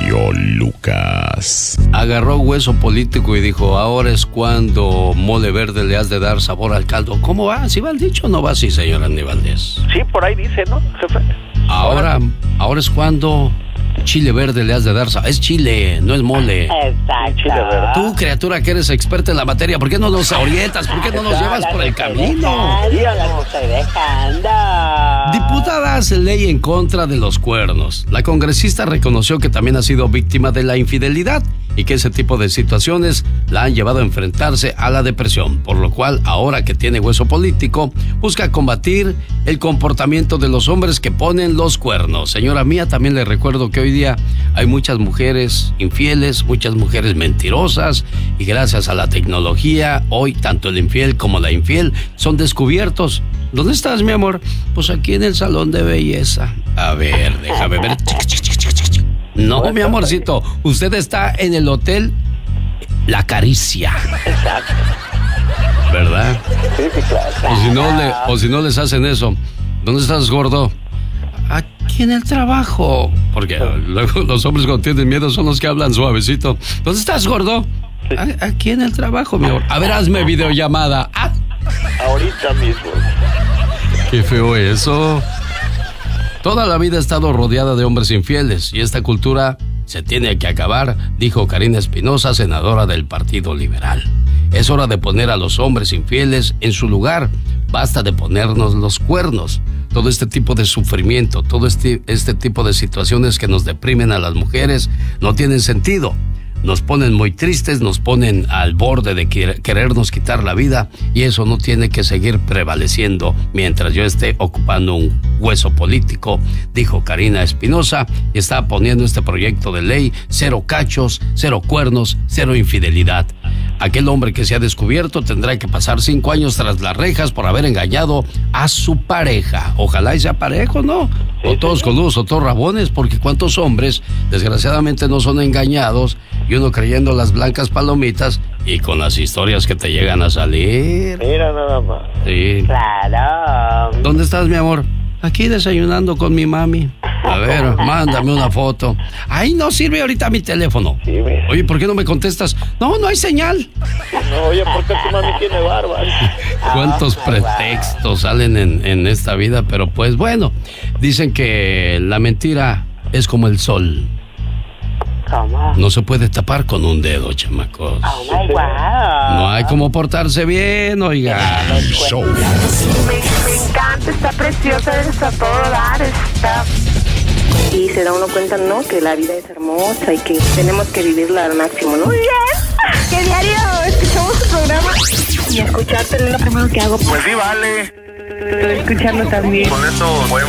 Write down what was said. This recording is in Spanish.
genio Lucas. Agarró hueso político y dijo, ahora es cuando mole verde le has de dar sabor al caldo. ¿Cómo va? ¿Sí va el dicho o no va así, señor Andy Valdés? Sí, por ahí dice, ¿no, jefe? Ahora es cuando chile verde le has de dar sabor. Es chile, no es mole. Exacto. Chile verde. Tú, criatura que eres experta en la materia, ¿por qué no nos orientas? ¿Por qué no nos llevas por el camino? Las estoy dejando. Diputada hace ley en contra de los cuernos. La congresista reconoció que también ha sido víctima de la infidelidad y que ese tipo de situaciones la han llevado a enfrentarse a la depresión, por lo cual, ahora que tiene hueso político, busca combatir el comportamiento de los hombres que ponen los cuernos. Señora mía, también le recuerdo que hoy día hay muchas mujeres infieles, muchas mujeres mentirosas, y gracias a la tecnología, hoy tanto el infiel como la infiel son descubiertos. ¿Dónde estás, mi amor? Pues aquí en el salón de belleza. A ver, déjame ver. No, mi amorcito, usted está en el hotel La Caricia. Exacto. ¿Verdad? Sí, claro. O si no les hacen eso, ¿dónde estás, gordo? Aquí en el trabajo. Porque luego los hombres cuando tienen miedo son los que hablan suavecito. ¿Dónde estás, gordo? Aquí en el trabajo, mi amor. A ver, hazme videollamada. Ahorita mismo. Qué feo eso. Toda la vida he estado rodeada de hombres infieles y esta cultura se tiene que acabar, dijo Karina Espinosa, senadora del Partido Liberal. Es hora de poner a los hombres infieles en su lugar. Basta de ponernos los cuernos. Todo este tipo de sufrimiento, todo este tipo de situaciones que nos deprimen a las mujeres no tienen sentido. Nos ponen muy tristes, nos ponen al borde de querernos quitar la vida, y eso no tiene que seguir prevaleciendo mientras yo esté ocupando un hueso político, dijo Karina Espinosa, y está poniendo este proyecto de ley: 0 cachos, 0 cuernos, 0 infidelidad. Aquel hombre que se ha descubierto tendrá que pasar 5 años tras las rejas por haber engañado a su pareja. Ojalá y sea parejo, ¿no? O todos coludos o todos rabones, porque cuántos hombres desgraciadamente no son engañados y uno creyendo las blancas palomitas y con las historias que te llegan a salir. Mira nada más. Sí. Claro. ¿Dónde estás, mi amor? Aquí desayunando con mi mami. A ver, mándame una foto. Ay, no sirve ahorita mi teléfono. Sí, mira. Oye, ¿por qué no me contestas? No hay señal. No, oye, ¿por qué tu mami tiene barba? ¿Cuántos pretextos salen en esta vida? Pero pues bueno, dicen que la mentira es como el sol. ¿Cómo? No se puede tapar con un dedo, chamacos. Oh my God. No hay como portarse bien, oiga. Show. Me encanta, está preciosa, está a todo dar, está... Y se da uno cuenta, ¿no? Que la vida es hermosa y que tenemos que vivirla al máximo, ¿no? Muy bien, que diario escuchamos tu programa y escucharte es lo primero que hago. Pues sí, vale. Escucharlo también. Con eso podemos